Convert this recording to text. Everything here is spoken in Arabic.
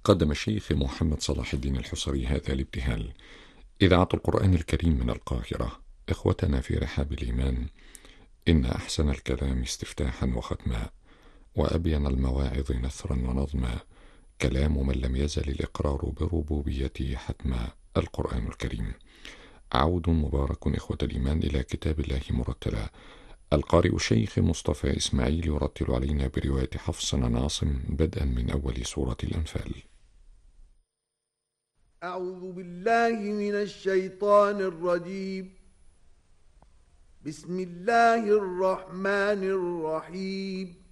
قدم الشيخ محمد صلاح الدين الحصري هذا الابتهال. إذاعة القرآن الكريم من القاهرة. إخوتنا في رحاب الإيمان، إن أحسن الكلام استفتاحا وختما، وأبين المواعظ نثرا ونظما، كلام من لم يزل الإقرار بربوبيته حتما، القرآن الكريم. عود مبارك إخوة الإيمان إلى كتاب الله مرتلا. القارئ الشيخ مصطفى إسماعيل يرتل علينا برواية حفص عن عاصم بدءا من أول سورة الأنفال. أعوذ بالله من الشيطان الرجيم. بسم الله الرحمن الرحيم.